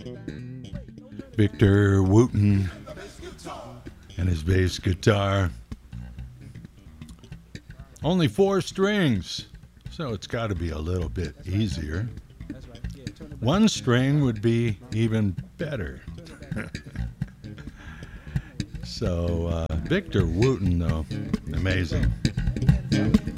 Victor Wooten and his bass guitar. Only 4 strings, so it's got to be a little bit easier. 1 string would be even better. So Victor Wooten, though, amazing.